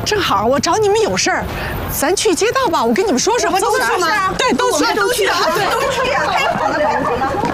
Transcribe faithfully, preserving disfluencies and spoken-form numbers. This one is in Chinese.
正好我找你们有事儿，咱去街道吧，我跟你们说说吧。 都去吗？ 对，都去， 都去啊！对，都去啊！太好了，太好了。